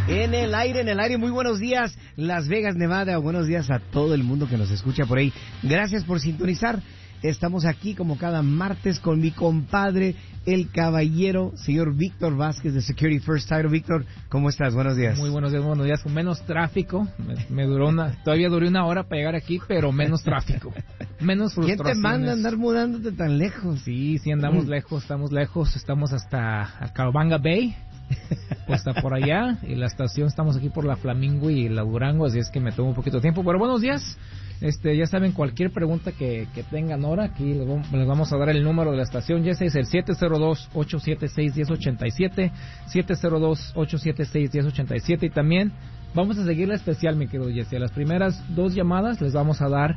En el aire, muy buenos días, Las Vegas, Nevada. Buenos días a todo el mundo que nos escucha por ahí. Gracias por sintonizar. Estamos aquí como cada martes con mi compadre, el caballero, señor Víctor Vázquez de Security First Title. Víctor, ¿cómo estás? Buenos días. Muy buenos días, con menos tráfico. Todavía duró una hora para llegar aquí, pero menos tráfico. Menos frustraciones. ¿Quién te manda a andar mudándote tan lejos? Sí, andamos lejos, estamos hasta Calabanga Bay. Pues está por allá, y la estación estamos aquí por la Flamingo y la Durango, así es que me tomo un poquito de tiempo. Pero buenos días, ya saben, cualquier pregunta que tengan ahora, aquí les vamos a dar el número de la estación. Ya es el 702-876-1087, 702-876-1087, y también vamos a seguir la especial, mi querido Jesse. A las primeras 2 llamadas les vamos a dar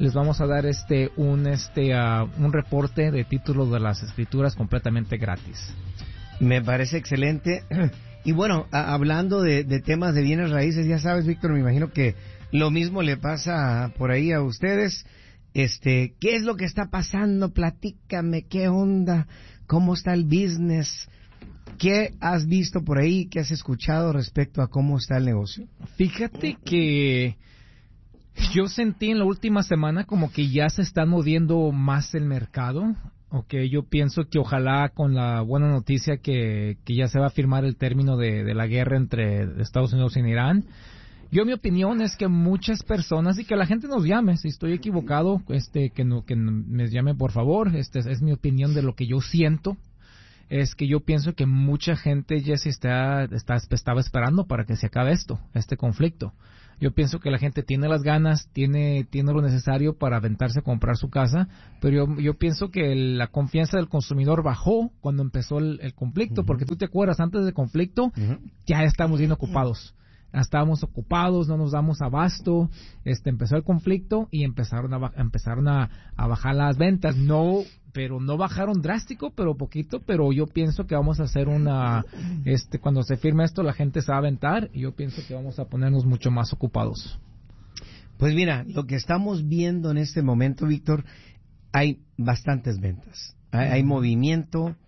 un reporte de título de las escrituras completamente gratis. Me parece excelente. Y bueno, hablando de temas de bienes raíces, ya sabes, Víctor, me imagino que lo mismo le pasa por ahí a ustedes. ¿Qué es lo que está pasando? Platícame, ¿qué onda? ¿Cómo está el business? ¿Qué has visto por ahí? ¿Qué has escuchado respecto a cómo está el negocio? Fíjate que yo sentí en la última semana como que ya se está moviendo más el mercado. Yo pienso que ojalá con la buena noticia que ya se va a firmar el término de la guerra entre Estados Unidos y Irán. Mi opinión es que muchas personas, y que la gente nos llame, si estoy equivocado, que me llame por favor. Es mi opinión de lo que yo siento. Es que yo pienso que mucha gente, Jesse, estaba esperando para que se acabe este conflicto. Yo pienso que la gente tiene las ganas, tiene lo necesario para aventarse a comprar su casa, pero yo pienso que la confianza del consumidor bajó cuando empezó el conflicto, porque tú te acuerdas, antes del conflicto ya estábamos bien ocupados. Estábamos ocupados, no nos damos abasto. Empezó el conflicto y empezaron a bajar las ventas. Pero no bajaron drástico, pero poquito. Pero yo pienso que vamos a hacer cuando se firme esto, la gente se va a aventar, y yo pienso que vamos a ponernos mucho más ocupados. Pues mira, lo que estamos viendo en este momento, Víctor, hay bastantes ventas. Hay movimiento.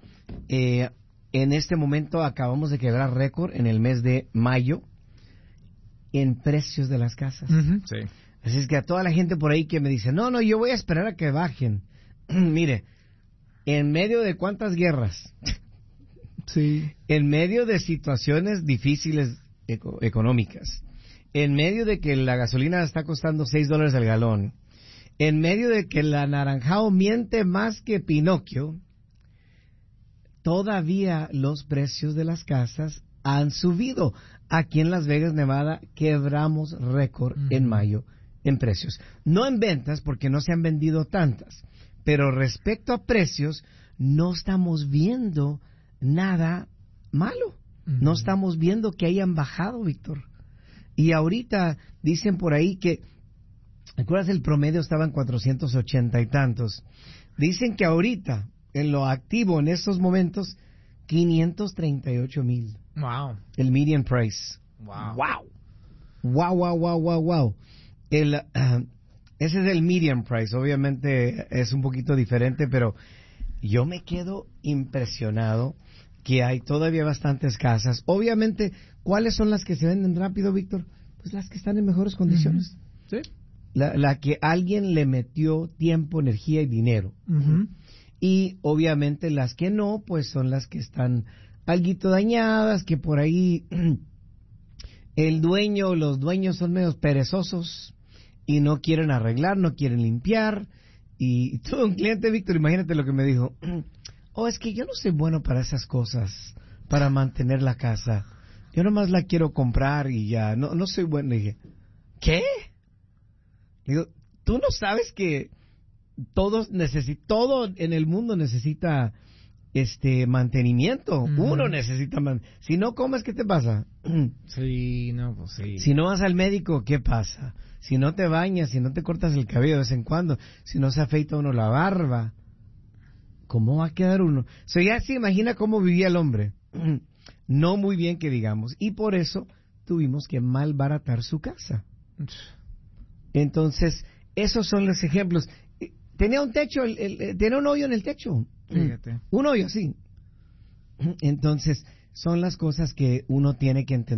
En este momento acabamos de quebrar récord en el mes de mayo en precios de las casas. Sí. Así es que a toda la gente por ahí que me dice, no, yo voy a esperar a que bajen. Mire, en medio de cuántas guerras, sí, en medio de situaciones difíciles económicas, en medio de que la gasolina está costando $6 al galón, en medio de que el anaranjado miente más que Pinocchio, todavía los precios de las casas han subido. Aquí en Las Vegas, Nevada, quebramos récord en mayo en precios. No en ventas, porque no se han vendido tantas, pero respecto a precios, no estamos viendo nada malo. No estamos viendo que hayan bajado, Víctor. Y ahorita dicen por ahí que, ¿recuerdas? El promedio estaba en 480 y tantos. Dicen que ahorita, en lo activo, en estos momentos, 538,000. Wow. El median price. Wow. Ese es el median price. Obviamente es un poquito diferente, pero yo me quedo impresionado que hay todavía bastantes casas. Obviamente, ¿cuáles son las que se venden rápido, Víctor? Pues las que están en mejores condiciones. Sí. La que alguien le metió tiempo, energía y dinero. Y obviamente las que no, pues son las que están alguito dañadas, que por ahí los dueños son medios perezosos y no quieren arreglar, no quieren limpiar. Y todo un cliente, Víctor, imagínate lo que me dijo. Es que yo no soy bueno para esas cosas, para mantener la casa. Yo nomás la quiero comprar y ya, no soy bueno. Le dije, ¿qué? Le digo, ¿tú no sabes que todo en el mundo necesita mantenimiento? Uno necesita si no comes, ¿qué te pasa? Sí, pues sí. Si no vas al médico, ¿qué pasa? Si no te bañas, si no te cortas el cabello de vez en cuando, si no se afeita uno la barba, ¿cómo va a quedar uno? Ya se imagina cómo vivía el hombre. No muy bien que digamos, y por eso tuvimos que malbaratar su casa. Entonces, esos son los ejemplos. Tenía un techo, tenía un hoyo en el techo. Fíjate. Un hoyo, sí. Entonces, son las cosas que uno tiene que entender.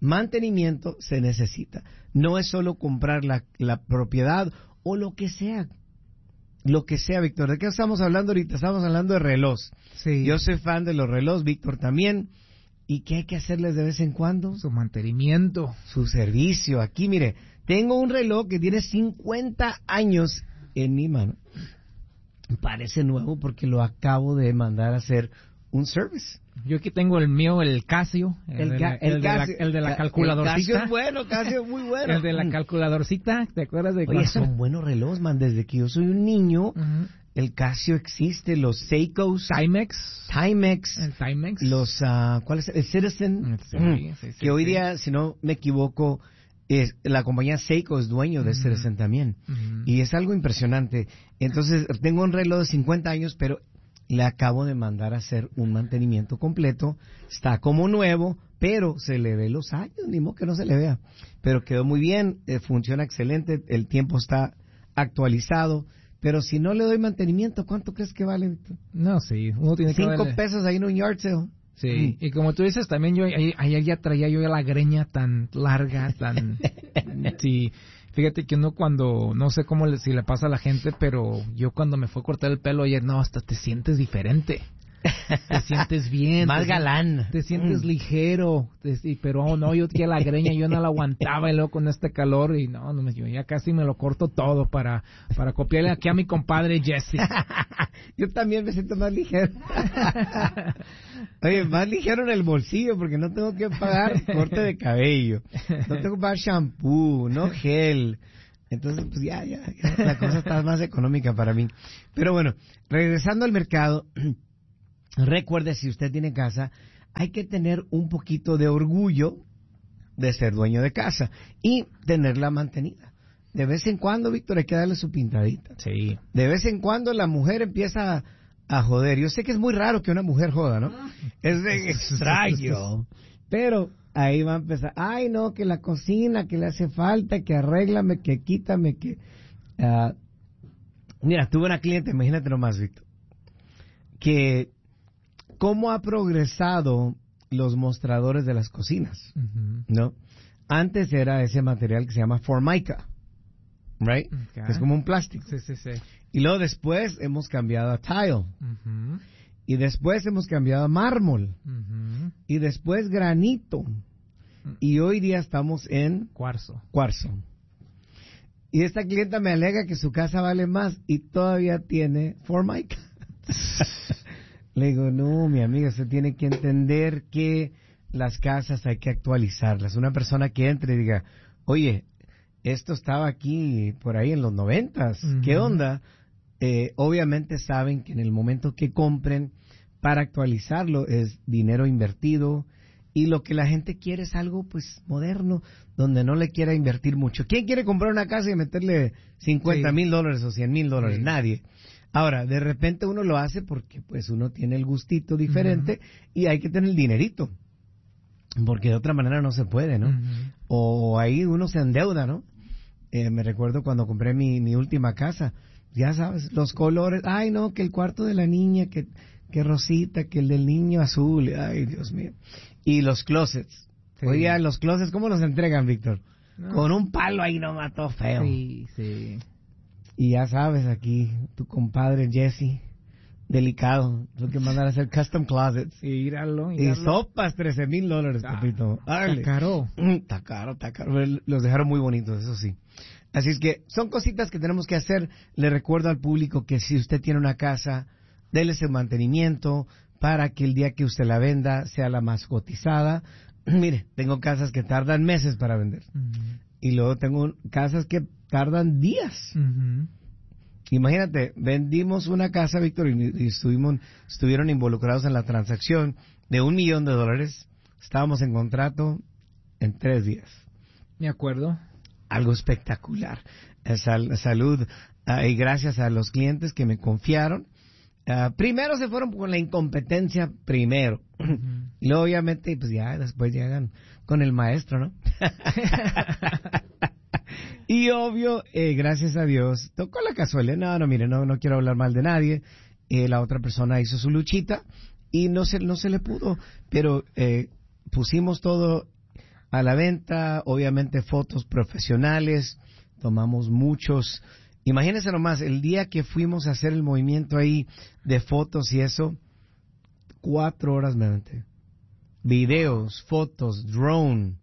mantenimiento se necesita. No es solo comprar la propiedad o lo que sea. Lo que sea, Víctor. ¿De qué estamos hablando ahorita? Estamos hablando de reloj. Sí. Yo soy fan de los relojes, Víctor también. ¿Y qué hay que hacerles de vez en cuando? Su mantenimiento. Su servicio. Aquí, mire, tengo un reloj que tiene 50 años en mi mano. Parece nuevo porque lo acabo de mandar a hacer un service. Yo aquí tengo el mío, el Casio. El de la calculadorcita. El Casio es bueno, Casio es muy bueno. El de la calculadorcita, ¿te acuerdas de Oye, son buenos relojes, man. Desde que yo soy un niño, el Casio existe, los Seikos. Timex. El Timex. Los, ¿cuál es? El Citizen. Sí, que hoy día, si no me equivoco, la compañía Seiko es dueño de Citizen también. Y es algo impresionante. Entonces, tengo un reloj de 50 años, pero le acabo de mandar a hacer un mantenimiento completo. Está como nuevo, pero se le ve los años, ni modo que no se le vea. Pero quedó muy bien, funciona excelente, el tiempo está actualizado. Pero si no le doy mantenimiento, ¿cuánto crees que vale, Víctor? No, sí, uno tiene que darle $5 ahí en un yard sale. Sí, y como tú dices, también yo ayer ya traía yo la greña tan larga, tan... Sí, fíjate que uno cuando, no sé cómo si le pasa a la gente, pero yo cuando me fue a cortar el pelo ayer, no, hasta te sientes diferente. Te sientes bien. Más galán. Te sientes ligero. Pero no, yo tenía la greña, yo no la aguantaba y luego con este calor y no, yo ya casi me lo corto todo para copiarle aquí a mi compadre Jesse. Yo también me siento más ligero. Oye, más ligero en el bolsillo porque no tengo que pagar corte de cabello. No tengo que pagar shampoo, no gel. Entonces, pues ya, la cosa está más económica para mí. Pero bueno, regresando al mercado... Recuerde, si usted tiene casa, hay que tener un poquito de orgullo de ser dueño de casa y tenerla mantenida. De vez en cuando, Víctor, hay que darle su pintadita. Sí. De vez en cuando la mujer empieza a joder. Yo sé que es muy raro que una mujer joda, ¿no? Es extraño. Pero ahí va a empezar. Ay, no, que la cocina, que le hace falta, que arréglame, que quítame, que... Mira, tuve una cliente, imagínate nomás, Víctor, que... ¿Cómo ha progresado los mostradores de las cocinas? ¿No? Antes era ese material que se llama Formica, right? Okay. Que es como un plástico. Sí. Y luego después hemos cambiado a tile. Y después hemos cambiado a mármol. Y después granito. Y hoy día estamos en... Cuarzo. Y esta clienta me alega que su casa vale más y todavía tiene Formica. Le digo, no, mi amiga, usted tiene que entender que las casas hay que actualizarlas. Una persona que entre y diga, oye, esto estaba aquí por ahí en los 90s, ¿qué onda? Obviamente saben que en el momento que compren para actualizarlo es dinero invertido y lo que la gente quiere es algo pues moderno, donde no le quiera invertir mucho. ¿Quién quiere comprar una casa y meterle $50,000 o $100,000? Nadie. Ahora, de repente uno lo hace porque pues uno tiene el gustito diferente y hay que tener el dinerito, porque de otra manera no se puede, ¿no? O ahí uno se endeuda, ¿no? Me recuerdo cuando compré mi última casa, ya sabes, los colores, ay no, que el cuarto de la niña, que rosita, que el del niño azul, ay Dios mío. Y los closets, oye, los closets, ¿cómo los entregan, Víctor? No. Con un palo ahí nomás, todo feo. Sí. Y ya sabes, aquí, tu compadre Jesse, delicado, tuvo que mandar a hacer custom closets. Y sopas, $13,000, papito. Está caro. Está caro. Los dejaron muy bonitos, eso sí. Así es que son cositas que tenemos que hacer. Le recuerdo al público que si usted tiene una casa, déle ese mantenimiento para que el día que usted la venda sea la más cotizada. Mire, tengo casas que tardan meses para vender. Y luego tengo casas que tardan días. Imagínate, vendimos una casa, Víctor, y estuvieron involucrados en la transacción de $1 millón. Estábamos en contrato en 3 días. De acuerdo. Algo espectacular. Salud y gracias a los clientes que me confiaron. Primero se fueron con la incompetencia primero. Y luego obviamente pues ya después llegan con el maestro, ¿no? Y obvio, gracias a Dios, tocó la casualidad. No, mire, no quiero hablar mal de nadie. La otra persona hizo su luchita y no se le pudo, pero pusimos todo a la venta, obviamente fotos profesionales, tomamos muchos. Imagínense nomás, el día que fuimos a hacer el movimiento ahí de fotos y eso, 4 horas me aventé. Videos, fotos, drone.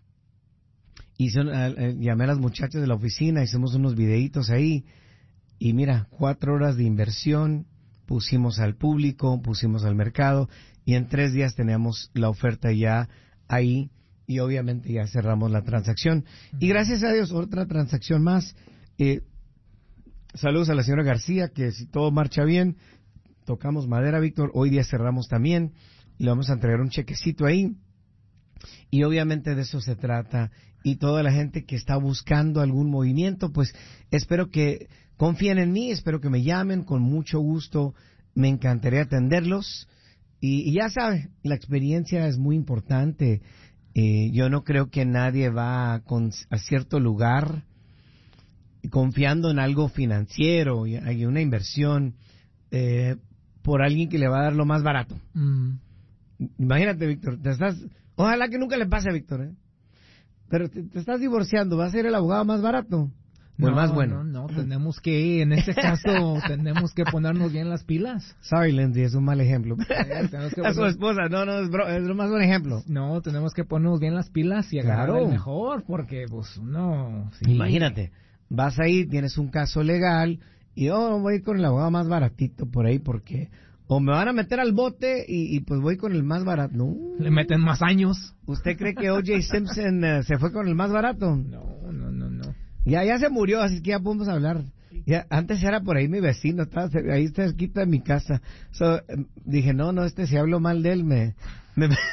Llamé a las muchachas de la oficina, hicimos unos videitos ahí. Y mira, 4 horas de inversión, pusimos al público, pusimos al mercado, y en 3 días teníamos la oferta ya ahí, y obviamente ya cerramos la transacción. Y gracias a Dios, otra transacción más. Saludos a la señora García, que si todo marcha bien, tocamos madera, Víctor, hoy día cerramos también, y le vamos a entregar un chequecito ahí. Y obviamente de eso se trata. Y toda la gente que está buscando algún movimiento, pues espero que confíen en mí, espero que me llamen, con mucho gusto, me encantaría atenderlos. Y ya sabe, la experiencia es muy importante. Yo no creo que nadie va a cierto lugar confiando en algo financiero y una inversión por alguien que le va a dar lo más barato. Imagínate, Víctor, ojalá que nunca le pase a Víctor, pero te estás divorciando, ¿va a ser el abogado más barato o el más bueno? No, tenemos que, en este caso, tenemos que ponernos bien las pilas. Sorry, Lindsay, es un mal ejemplo. A su esposa, es lo más buen ejemplo. No, tenemos que ponernos bien las pilas y agarrar el mejor, porque, pues, no. Sí. Imagínate, vas ahí, tienes un caso legal, y voy a ir con el abogado más baratito por ahí, porque o me van a meter al bote y pues voy con el más barato. No. Le meten más años. ¿Usted cree que O.J. Simpson se fue con el más barato? No. Ya se murió, así que ya podemos hablar. Ya, antes era por ahí mi vecino, estaba ahí cerquita de mi casa. Dije, no, si hablo mal de él, me